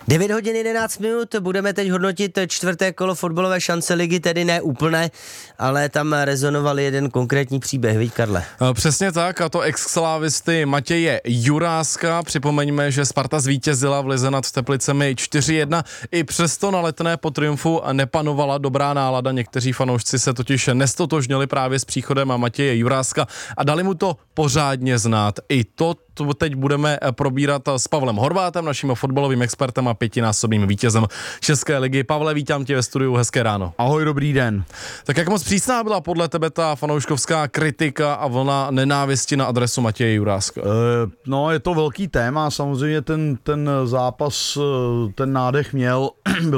9 hodin 11 minut, budeme teď hodnotit čtvrté kolo fotbalové šance ligy, tedy ne úplné, ale tam rezonoval jeden konkrétní příběh, viď Karle? Přesně tak, a to ex-slávisty Matěje Juráska. Připomeňme, že Sparta zvítězila v lize nad Teplicemi 4-1. I přesto na Letné po triumfu nepanovala dobrá nálada. Někteří fanoušci se totiž nestotožnili právě s příchodem Matěje Juráska a dali mu to pořádně znát. I to teď budeme probírat s Pavlem Horvátem, naším fotbalovým expertem a 5násobným vítězem České ligy. Pavle, vítám tě ve studiu, hezké ráno. Ahoj, dobrý den. Tak jak moc přísná byla podle tebe ta fanouškovská kritika a vlna nenávisti na adresu Matěje Juráska? No, je to velký téma, samozřejmě ten zápas, ten nádech měl,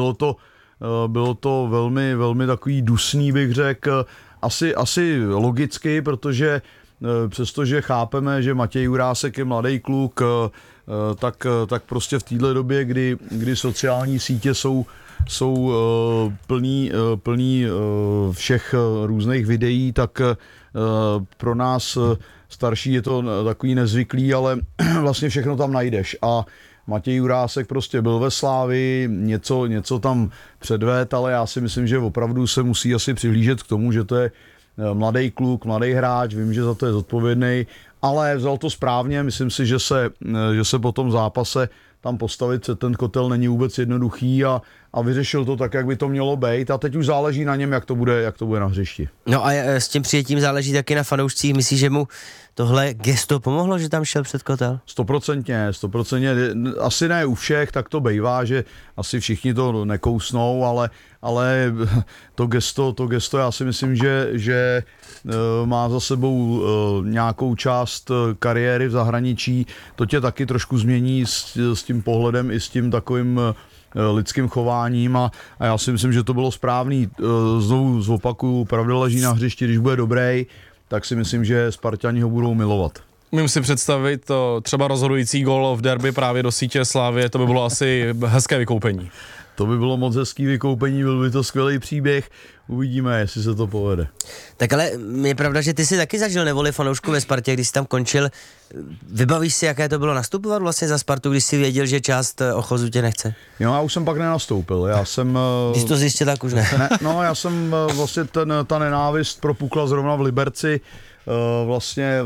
bylo to velmi, velmi takový dusný, bych řekl, asi logicky, protože přestože chápeme, že Matěj Jurásek je mladý kluk, tak prostě v této době, kdy sociální sítě jsou plný všech různých videí, tak pro nás starší je to takový nezvyklý, ale vlastně všechno tam najdeš. A Matěj Jurásek prostě byl ve Slávii, něco tam předvedl, ale já si myslím, že opravdu se musí asi přihlížet k tomu, že to je mladý kluk, mladý hráč, vím, že za to je zodpovědný, ale vzal to správně, myslím si, že se po tom zápase tam postavit ten kotel není vůbec jednoduchý a vyřešil to tak, jak by to mělo být a teď už záleží na něm, jak to bude na hřišti. No a s tím přijetím záleží taky na fanoušcích, myslíš, že mu tohle gesto pomohlo, že tam šel před kotel? 100%, asi ne u všech, tak to bejvá, že asi všichni to nekousnou, ale to gesto já si myslím, že má za sebou nějakou část kariéry v zahraničí, to tě taky trošku změní s tím pohledem i s tím takovým lidským chováním a já si myslím, že to bylo správný. Znovu zopakuju, pravda leží na hřišti, když bude dobrý, tak si myslím, že Sparťani ho budou milovat. Můžu si představit třeba rozhodující gól v derby právě do sítě Slávie, to by bylo asi hezké vykoupení. To by bylo moc hezký vykoupení, byl by to skvělý příběh, uvidíme, jestli se to povede. Tak ale je pravda, že ty jsi taky zažil nevoli fanoušku ve Spartě, když jsi tam končil. Vybavíš si, jaké to bylo nastupovat vlastně za Spartu, když jsi věděl, že část ochozu tě nechce? Jo, já už jsem pak nenastoupil, Když to zjistil, tak už ne. No, já jsem vlastně ta nenávist propukla zrovna v Liberci, vlastně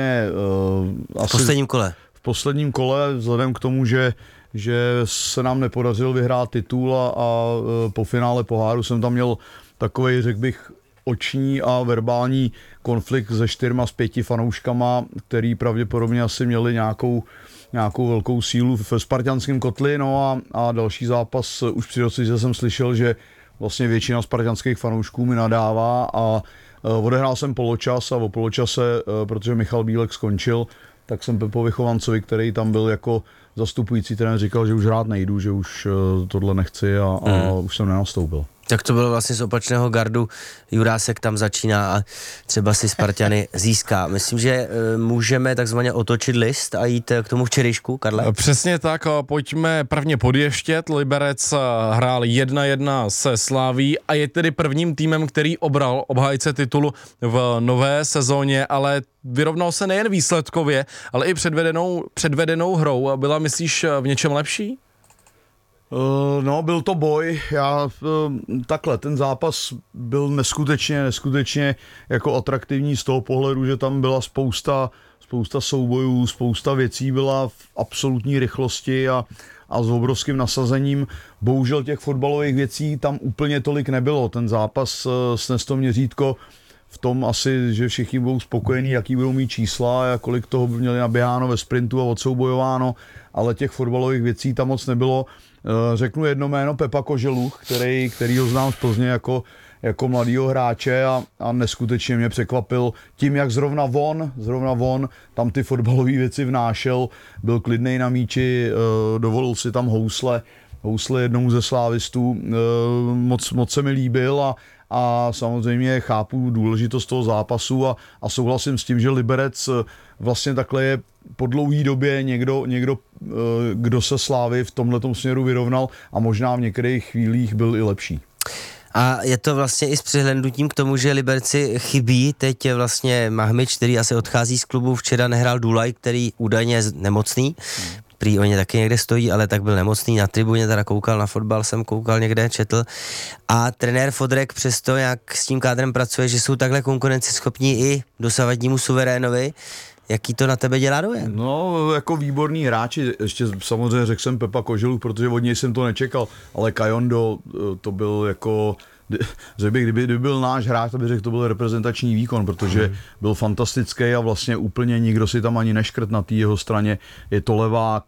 v posledním kole. V posledním kole, vzhledem k tomu, že se nám nepodařilo vyhrát titul a po finále poháru jsem tam měl takovej, řekl bych, oční a verbální konflikt se 4 z 5 fanouškama, který pravděpodobně asi měli nějakou velkou sílu ve spartanském kotli, no a další zápas už při že jsem slyšel, že vlastně většina spartanských fanoušků mi nadává a odehrál jsem poločas a o poločase, protože Michal Bílek skončil, tak jsem Pepovi Chovancovi, který tam byl jako zastupující trenér, říkal, že už hrát nejdu, že už tohle nechci a už jsem nenastoupil. Tak to bylo vlastně z opačného gardu, Jurásek tam začíná a třeba si Sparťany získá. Myslím, že můžeme takzvaně otočit list a jít k tomu včerejšku, Karle? Přesně tak, pojďme prvně podještět. Liberec hrál 1-1 se Slaví a je tedy prvním týmem, který obral obhájce titulu v nové sezóně, ale vyrovnal se nejen výsledkově, ale i předvedenou hrou. Byla, myslíš, v něčem lepší? No, byl to boj, takhle, ten zápas byl neskutečně jako atraktivní z toho pohledu, že tam byla spousta soubojů, spousta věcí byla v absolutní rychlosti a s obrovským nasazením. Bohužel těch fotbalových věcí tam úplně tolik nebylo, ten zápas snes to měřítko v tom asi, že všichni budou spokojení, jaký budou mít čísla a kolik toho by měli naběháno ve sprintu a odsoubojováno, ale těch fotbalových věcí tam moc nebylo. Řeknu jedno jméno, Pepa Koželuch, který ho znám z Plzně jako mladýho hráče a neskutečně mě překvapil tím, jak zrovna von tam ty fotbalové věci vnášel, byl klidnej na míči, dovolil si tam housle jednomu ze slávistů, moc se mi líbil a samozřejmě chápu důležitost toho zápasu a souhlasím s tím, že Liberec vlastně takhle je po dlouhý době někdo, kdo se Slávy v tomhletom směru vyrovnal a možná v některých chvílích byl i lepší. A je to vlastně i s přihlédnutím k tomu, že Liberci chybí teď vlastně Mahmič, který asi odchází z klubu, včera nehrál Dulaj, který údajně je nemocný. prý oni taky někde stojí, ale tak byl nemocný, na tribuně teda koukal, na fotbal jsem koukal někde, četl. A trenér Fodrek přesto, jak s tím kádrem pracuje, že jsou takhle konkurenceschopní i dosavadnímu suverénovi, jaký to na tebe dělá dojem? No, jako výborný hráči, ještě samozřejmě řekl jsem Pepa Koželu, protože od něj jsem to nečekal, ale Kajondo to byl jako, řekl bych, kdyby byl náš hráč, tak bych řekl, to byl reprezentační výkon, protože byl fantastický a vlastně úplně nikdo si tam ani neškrt na té jeho straně, je to levák,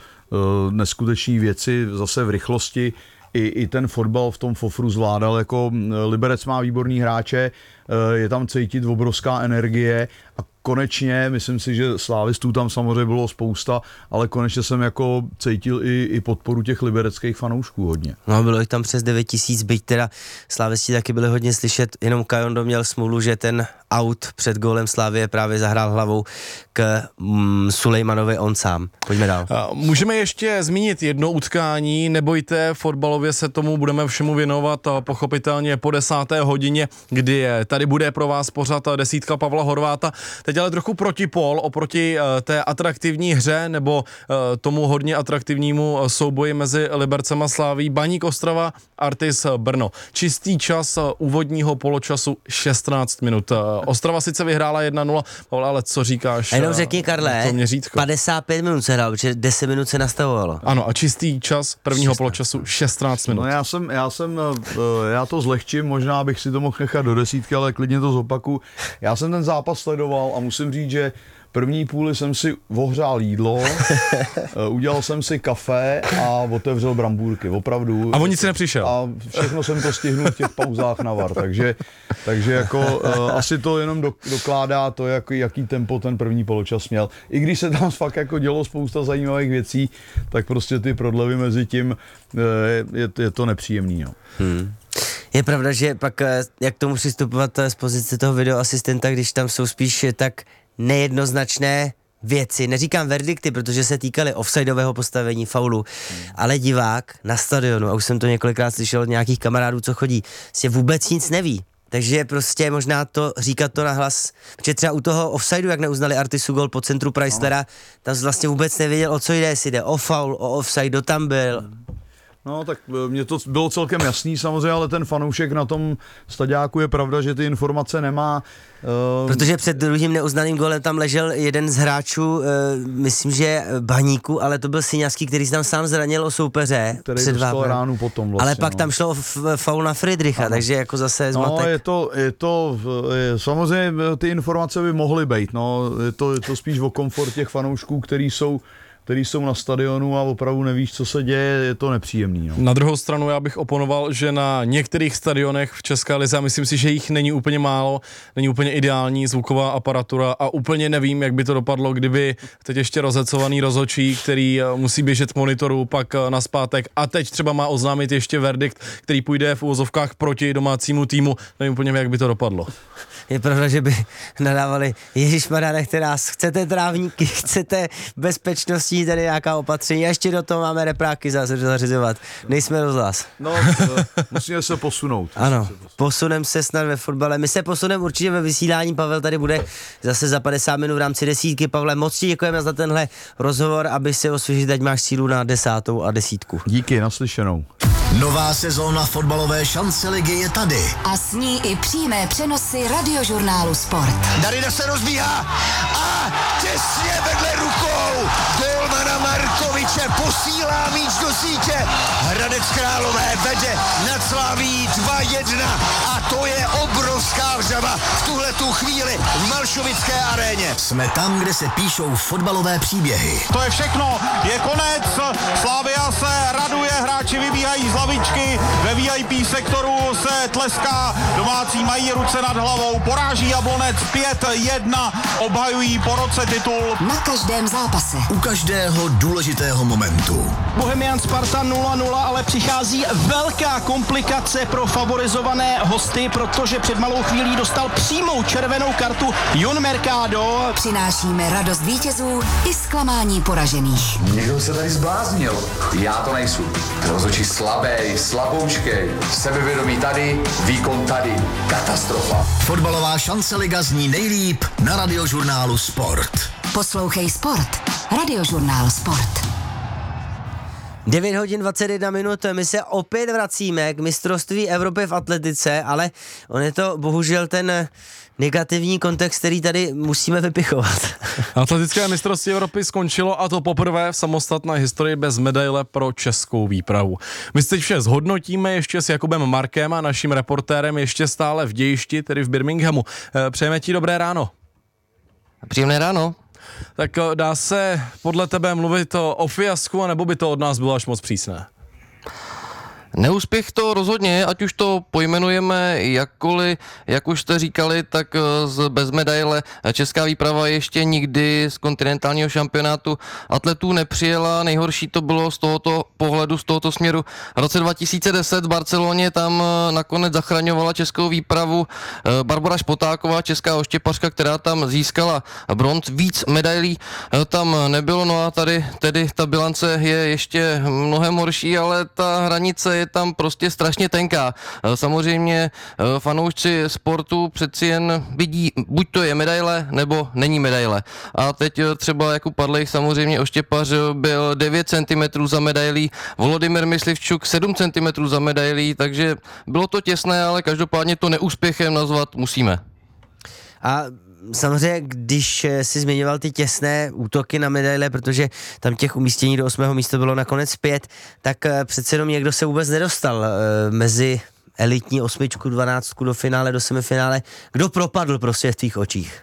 neskutečný věci, zase v rychlosti, i ten fotbal v tom fofru zvládal, jako Liberec má výborný hráče, je tam cítit obrovská energie a konečně, myslím si, že slávistů tam samozřejmě bylo spousta, ale konečně jsem jako cítil i podporu těch libereckých fanoušků hodně. No, bylo jich tam přes 9 000, byť teda slávisti taky byli hodně slyšet, jenom Kajondo měl smůlu, že ten out před gólem Slavie právě zahrál hlavou k Sulejmanovi on sám. Pojďme dál. Můžeme ještě zmínit jedno utkání, nebojte, fotbalově se tomu budeme všemu věnovat pochopitelně po 10. hodině, kdy tady bude pro vás pořad desítka Pavla Horváta. Teď ale trochu protipol oproti té atraktivní hře nebo tomu hodně atraktivnímu souboji mezi Libercem a Slaví. Baník Ostrava, Artis Brno. Čistý čas úvodního poločasu 16 minut. Ostrava sice vyhrála 1-0, ale co říkáš? A jenom řekni, Karle, 55 minut se hrál, protože 10 minut se nastavovalo. Ano, a čistý čas prvního poločasu 16 minut. No já to zlehčím, možná bych si to mohl nechat do desítky, ale klidně to zopakuju. Já jsem ten zápas sledoval a musím říct, že první půli jsem si ohřál jídlo, udělal jsem si kafe a otevřel brambůrky, opravdu. A o nic si nepřišel. A všechno jsem to stihnul v těch pauzách na VAR, takže jako asi to jenom dokládá to, jaký tempo ten první poločas měl. I když se tam fakt jako dělo spousta zajímavých věcí, tak prostě ty prodlevy mezi tím je to nepříjemný. No. Je pravda, že pak jak tomu přistupovat z pozice toho videoasistenta, když tam jsou spíš tak nejednoznačné věci, neříkám verdikty, protože se týkaly offsideového postavení, faulu, ale divák na stadionu, a už jsem to několikrát slyšel od nějakých kamarádů, co chodí, si vůbec nic neví. Takže prostě možná to říkat to nahlas, protože třeba u toho offsideu, jak neuznali Artisu gol po centru Preislera, tam vlastně vůbec nevěděl, o co jde, jestli jde o faul, o offside, kdo tam byl. No tak mně to bylo celkem jasný samozřejmě, ale ten fanoušek na tom stadiáku je pravda, že ty informace nemá. Protože před druhým neuznaným golem tam ležel jeden z hráčů, myslím, že Baníku, ale to byl Syňaský, který se tam sám zranil o soupeře. Který dostal ránu potom vlastně. Ale pak tam šlo o faul na Friedricha, takže jako zase zmatek. No samozřejmě ty informace by mohly být, no, je to spíš o komfort těch fanoušků, který jsou na stadionu a opravdu nevíš, co se děje, je to nepříjemný. No. Na druhou stranu já bych oponoval, že na některých stadionech v České lize, a myslím si, že jich není úplně málo, není úplně ideální zvuková aparatura a úplně nevím, jak by to dopadlo, kdyby teď ještě rozhecovaný rozhodčí, který musí běžet k monitoru, pak nazpátek a teď třeba má oznámit ještě verdikt, který půjde v uvozovkách proti domácímu týmu, nevím úplně, jak by to dopadlo. Je pravda, že by nadávali, ježišmarja, nechte nás, chcete trávníky, chcete bezpečnostní, tady nějaká opatření, a ještě do toho máme repráky zařizovat. Nejsme rozhlas. No, musíme se posunout. Ano, posuneme se snad ve fotbale. My se posuneme určitě ve vysílání, Pavel tady bude zase za 50 minut v rámci desítky. Pavle, moc ti děkujeme za tenhle rozhovor, aby se osvěžit, ať máš sílu na 10. a 10. Díky, naslyšenou. Nová sezóna fotbalové šance ligy je tady. A s ní i přímé přenosy Radiožurnálu Sport. Darida se rozbíhá a těsně vedle rukou golmana Markoviče posílá míč do sítě. Hradec Králové vede nad Slaví 2-1 a to je obrovská vřava v tuhletu chvíli v Malšovické aréně. Jsme tam, kde se píšou fotbalové příběhy. To je všechno, je konec, Slavia se raduje, hráči vybíhají z lavičky, ve VIP sektoru se tleská, domácí mají ruce nad hlavou, poráží Jablonec 5-1, obhajují po roce titul. Na každém zápase. U každého důležitého momentu. Bohemian Sparta 0-0, ale přichází velká komplikace pro favorizované hosty, protože před malou chvílí dostal přímou červenou kartu Jon Mercado. Přinášíme radost vítězů i zklamání poražených. Někdo se tady zbláznil. Já to nejsou. Rozhodčí slabý, slaboučkej, sebevědomí tady, výkon tady. Katastrofa. Fotbalová šance liga zní nejlíp na Radiožurnálu Sport. Poslouchej Sport. Radiožurnál Sport. 9 hodin 21 minut, my se opět vracíme k mistrovství Evropy v atletice, ale on je to bohužel ten negativní kontext, který tady musíme vypichovat. Atletické mistrovství Evropy skončilo, a to poprvé v samostatné historii bez medaile pro českou výpravu. My teď vše zhodnotíme ještě s Jakubem Markem a naším reportérem ještě stále v dějišti, tedy v Birminghamu. Přejeme ti dobré ráno. Příjemné ráno. Tak dá se podle tebe mluvit o fiasku, anebo by to od nás bylo až moc přísné? Neúspěch to rozhodně, ať už to pojmenujeme jakkoliv, jak už jste říkali, tak bez medaile česká výprava ještě nikdy z kontinentálního šampionátu atletů nepřijela. Nejhorší to bylo z tohoto pohledu, z tohoto směru. V roce 2010 v Barceloně tam nakonec zachraňovala českou výpravu Barbora Špotáková, česká oštěpařka, která tam získala bronz. Víc medailí tam nebylo, no a tady tedy ta bilance je ještě mnohem horší, ale ta hranice je tam prostě strašně tenká. Samozřejmě fanoušci sportu přeci jen vidí, buď to je medaile, nebo není medaile. A teď třeba Jakub Padlej, samozřejmě oštěpař, byl 9 cm za medailí, Volodymyr Myslivčuk 7 cm za medailí, takže bylo to těsné, ale každopádně to neúspěchem nazvat musíme. A samozřejmě, když si zmiňoval ty těsné útoky na medaile, protože tam těch umístění do 8. místa bylo nakonec 5, tak přece jenom někdo se vůbec nedostal mezi elitní 8, 12 do finále, do semifinále. Kdo propadl prostě v tvých očích?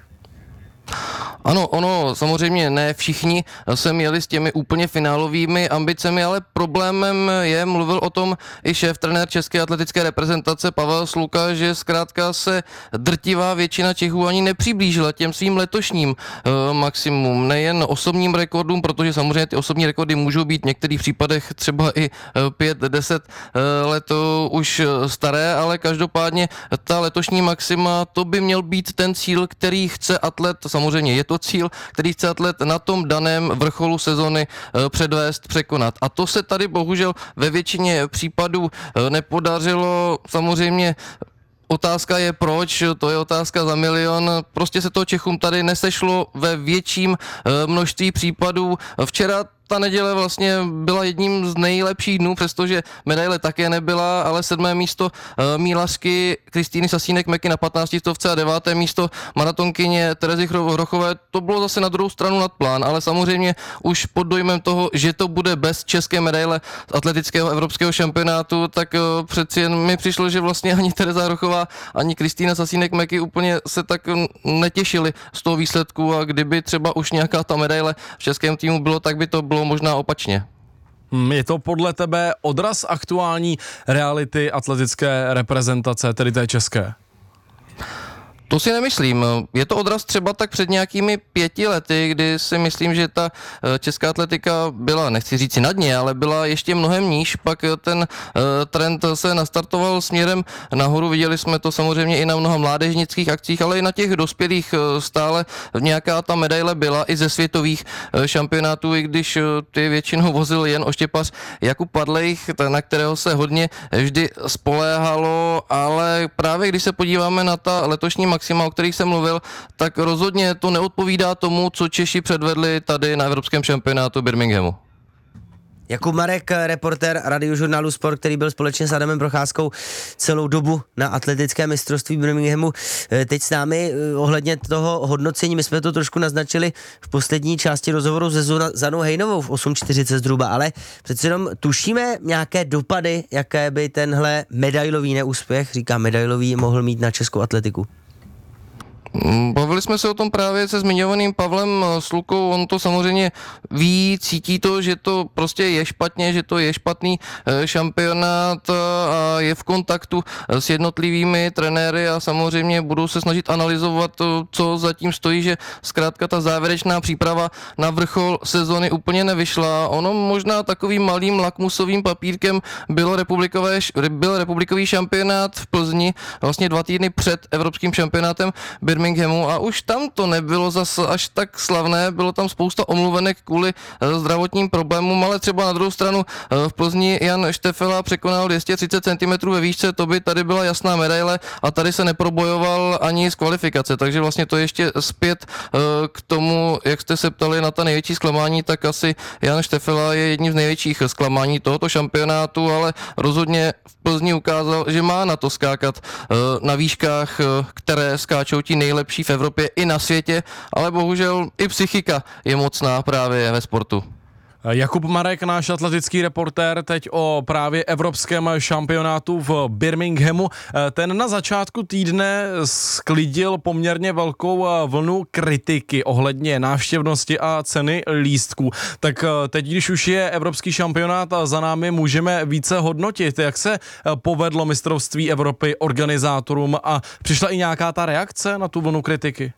Ano, ono samozřejmě ne všichni se měli s těmi úplně finálovými ambicemi, ale problémem je, mluvil o tom i šéf-trenér české atletické reprezentace Pavel Sluka, že zkrátka se drtivá většina Čechů ani nepřiblížila těm svým letošním maximum, nejen osobním rekordům, protože samozřejmě ty osobní rekordy můžou být v některých případech třeba i 5-10 let už staré, ale každopádně ta letošní maxima, to by měl být ten cíl, který chce atlet, samozřejmě je to cíl, který chce atlet na tom daném vrcholu sezony předvést, překonat. A to se tady bohužel ve většině případů nepodařilo. Samozřejmě otázka je proč, to je otázka za milion. Prostě se to Čechům tady nesešlo ve větším množství případů. Včera ta neděle vlastně byla jedním z nejlepších dnů, přestože medaile také nebyla, ale 7. místo mílařky Kristýny Sasínek-Meky na 15 stovce a 9. místo maratonkyně Terezy Hrochové, to bylo zase na druhou stranu nad plán, ale samozřejmě už pod dojmem toho, že to bude bez české medaile z atletického evropského šampionátu, tak přeci jen mi přišlo, že vlastně ani Tereza Hrochová, ani Kristýna Sasínek-Meky úplně se tak netěšili z toho výsledku, a kdyby třeba už nějaká ta medaile v českém týmu bylo, tak by to bylo možná opačně. Je to podle tebe odraz aktuální reality atletické reprezentace, tedy té české? To si nemyslím. Je to odraz třeba tak před nějakými 5 lety, kdy si myslím, že ta česká atletika byla, nechci říci na dně, ale byla ještě mnohem níž, pak ten trend se nastartoval směrem nahoru, viděli jsme to samozřejmě i na mnoha mládežnických akcích, ale i na těch dospělých stále nějaká ta medaile byla i ze světových šampionátů, i když ty většinou vozil jen oštěpař Jakub Padlejch, na kterého se hodně vždy spoléhalo, ale právě když se podíváme na ta letošní maxima, o kterých jsem mluvil, tak rozhodně to neodpovídá tomu, co Češi předvedli tady na evropském šampionátu Birminghamu. Jakub Marek, reportér Radiožurnálu Sport, který byl společně s Adamem Procházkou celou dobu na atletické mistrovství Birminghamu. Teď s námi ohledně toho hodnocení, my jsme to trošku naznačili v poslední části rozhovoru se Zanou Hejnovou v 8.40 zhruba, ale přece jenom tušíme nějaké dopady, jaké by tenhle medailový neúspěch, říkám medailový, mohl mít na českou atletiku. Bavili jsme se o tom právě se zmiňovaným Pavlem Slukou, on to samozřejmě ví, cítí to, že to prostě je špatně, že to je špatný šampionát a je v kontaktu s jednotlivými trenéry a samozřejmě budou se snažit analyzovat to, co zatím stojí, že zkrátka ta závěrečná příprava na vrchol sezony úplně nevyšla. Ono možná takovým malým lakmusovým papírkem byl republikový šampionát v Plzni vlastně 2 týdny před evropským šampionátem Birminghamu a už tam to nebylo zase až tak slavné, bylo tam spousta omluvenek kvůli zdravotním problémům, ale třeba na druhou stranu v Plzni Jan Štefela překonal 230 cm ve výšce, to by tady byla jasná medaile a tady se neprobojoval ani z kvalifikace, takže vlastně to ještě zpět k tomu, jak jste se ptali na ta největší zklamání, tak asi Jan Štefela je jedním z největších zklamání tohoto šampionátu, ale rozhodně v Plzni ukázal, že má na to skákat na výškách, které skáčou ti nejlepší v Evropě i na světě, ale bohužel i psychika je mocná právě ve sportu. Jakub Marek, náš atletický reportér, teď o právě evropském šampionátu v Birminghamu. Ten na začátku týdne sklidil poměrně velkou vlnu kritiky ohledně návštěvnosti a ceny lístků. Tak teď, když už je evropský šampionát za námi, můžeme více hodnotit, jak se povedlo mistrovství Evropy organizátorům a přišla i nějaká ta reakce na tu vlnu kritiky?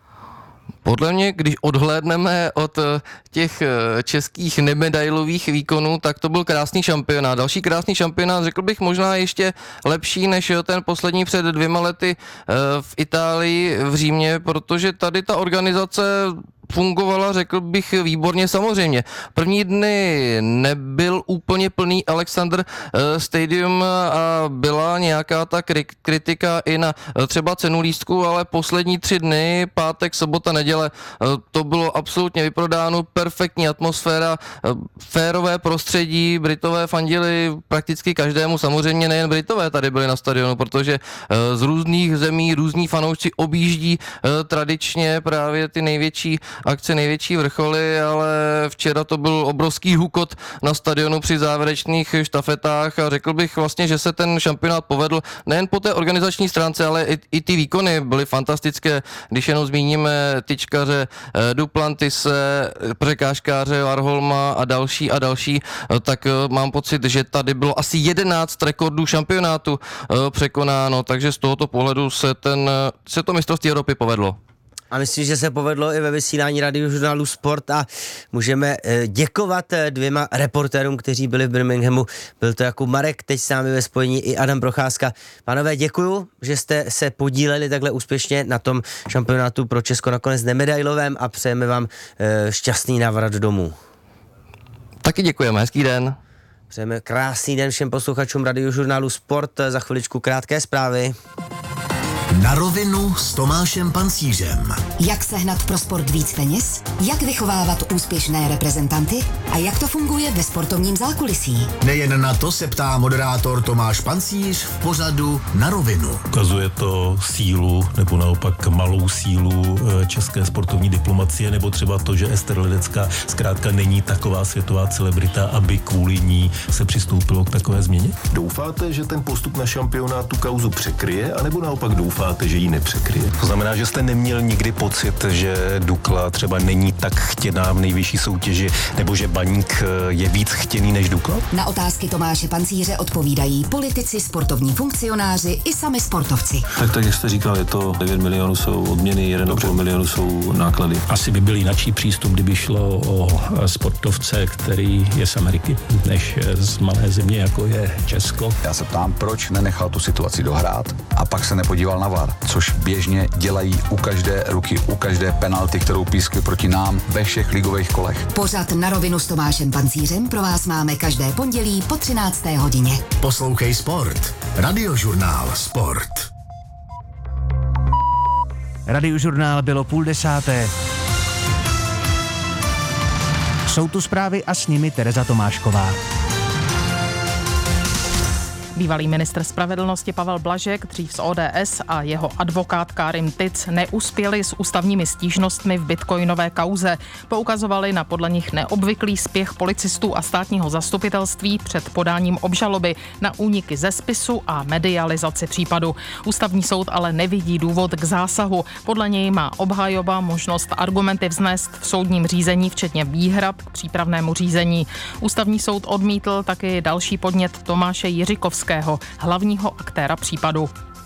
Podle mě, když odhlédneme od těch českých nemedailových výkonů, tak to byl krásný šampionát. Další krásný šampionát, řekl bych, možná ještě lepší než ten poslední před 2 lety v Itálii, v Římě, protože tady ta organizace fungovala, řekl bych, výborně samozřejmě. První dny nebyl úplně plný Alexander Stadium a byla nějaká ta kritika i na třeba cenu lístku, ale poslední 3 dny, pátek, sobota, neděle, to bylo absolutně vyprodáno, perfektní atmosféra, férové prostředí, Britové fandili prakticky každému, samozřejmě nejen Britové tady byli na stadionu, protože z různých zemí různí fanoušci objíždí tradičně právě ty největší akce, největší vrcholy, ale včera to byl obrovský hukot na stadionu při závěrečných štafetách a řekl bych vlastně, že se ten šampionát povedl nejen po té organizační stránce, ale i ty výkony byly fantastické. Když jenom zmíníme tyčkaře Duplantise, překážkáře Warholma a další, tak mám pocit, že tady bylo asi 11 rekordů šampionátu překonáno, takže z tohoto pohledu se to mistrovství Evropy povedlo. A myslím, že se povedlo i ve vysílání Radiožurnálu Sport a můžeme děkovat 2 reportérům, kteří byli v Birminghamu. Byl to Jakub Marek, teď s námi ve spojení i Adam Procházka. Pánové, děkuju, že jste se podíleli takhle úspěšně na tom šampionátu pro Česko nakonec nemedailovém a přejeme vám šťastný návrat domů. Taky děkujeme, hezký den. Přejeme krásný den všem posluchačům Radiožurnálu Sport, za chviličku krátké zprávy. Na rovinu s Tomášem Pancířem. Jak sehnat pro sport víc peněz? Jak vychovávat úspěšné reprezentanty? A jak to funguje ve sportovním zákulisí? Nejen na to se ptá moderátor Tomáš Pancíř v pořadu Na rovinu. Ukazuje to sílu nebo naopak malou sílu české sportovní diplomacie, nebo třeba to, že Ester Ledecká zkrátka není taková světová celebrita, aby kvůli ní se přistoupilo k takové změně? Doufáte, že ten postup na šampionát tu kauzu překryje, anebo naopak doufáte, že ji nepřekryje? To znamená, že jste neměl nikdy pocit, že Dukla třeba není tak chtěná v nejvyšší soutěži, nebo že Baník je víc chtěný než Dukla? Na otázky Tomáše Pancíře odpovídají politici, sportovní funkcionáři i sami sportovci. Tak jak jste říkal, je to 9 milionů jsou odměny, 1,5 milionu jsou náklady. Asi by byl jináčí přístup, kdyby šlo o sportovce, který je z Ameriky, než z malé země, jako je Česko. Já se ptám, proč nenechal tu situaci dohrát a pak se nepodíval na VAR, což běžně dělají u každé ruky, u každé penalty, kterou pískli proti nám ve všech ligových kolech. Pořad Na rovinu s Tomášem Pancířem pro vás máme každé pondělí po 13. hodině. Poslouchej Sport. Radiožurnál Sport. Radiožurnál bylo 9:30. Jsou tu zprávy a s nimi Tereza Tomášková. Bývalý ministr spravedlnosti Pavel Blažek, dřív z ODS, a jeho advokát Karim Tic neuspěli s ústavními stížnostmi v bitcoinové kauze. Poukazovali na podle nich neobvyklý spěch policistů a státního zastupitelství před podáním obžaloby na úniky ze spisu a medializaci případu. Ústavní soud ale nevidí důvod k zásahu. Podle něj má obhajoba možnost argumenty vznést v soudním řízení, včetně výhrad k přípravnému řízení. Ústavní soud odmítl taky další podnět Tomáše Jiřikovského, hlavního aktéra případu.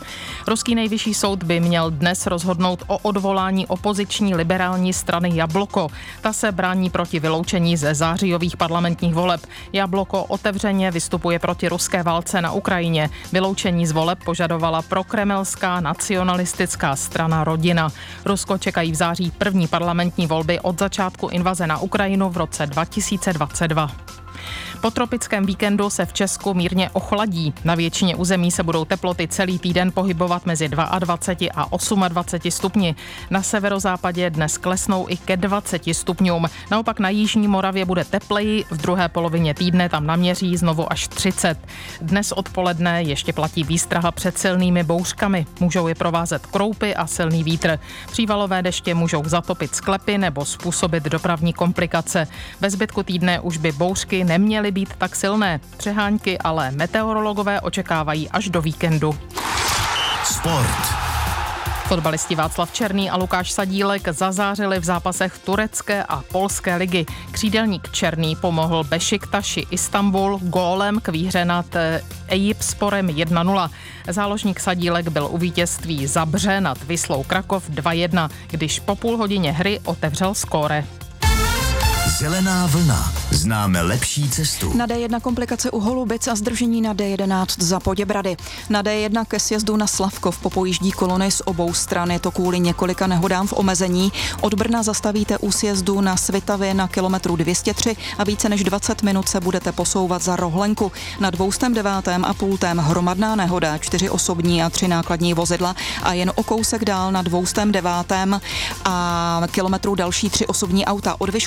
Ruský nejvyšší soud by měl dnes rozhodnout o odvolání opoziční liberální strany Jabloko. Ta se brání proti vyloučení ze zářijových parlamentních voleb. Jabloko otevřeně vystupuje proti ruské válce na Ukrajině. Vyloučení z voleb požadovala prokremelská nacionalistická strana Rodina. Rusko čekají v září první parlamentní volby od začátku invaze na Ukrajinu v roce 2022. Po tropickém víkendu se v Česku mírně ochladí. Na většině území se budou teploty celý týden pohybovat mezi 22 a 28 stupni. Na severozápadě dnes klesnou i ke 20 stupňům. Naopak na jižní Moravě bude tepleji, v druhé polovině týdne tam naměří znovu až 30. Dnes odpoledne ještě platí výstraha před silnými bouřkami. Můžou je provázet kroupy a silný vítr. Přívalové deště můžou zatopit sklepy nebo způsobit dopravní komplikace. Ve zbytku týdne už by bouřky neměly být tak silné. Přehánky ale meteorologové očekávají až do víkendu. Sport. Fotbalisti Václav Černý a Lukáš Sadílek zazářili v zápasech turecké a polské ligy. Křídelník Černý pomohl Bešiktaši Istanbul gólem k výhře nad Eyüpsporem 1-0. Záložník Sadílek byl u vítězství Zabře nad Vislou Krakov 2-1, když po půl hodině hry otevřel skóre. Zelená vlna. Známe lepší cestu. Na D1 komplikace u Holubic a zdržení na D11 za Poděbrady. Na D1 ke sjezdu na Slavkov popojíždí kolony z obou stran. Je to kvůli několika nehodám v omezení. Od Brna zastavíte u sjezdu na Svitavě na kilometru 203 a více než 20 minut se budete posouvat za Rohlenku. Na 209. a pultém hromadná nehoda, 4 osobní a 3 nákladní vozidla a jen o kousek dál na 209. a kilometru další 3 osobní auta. Od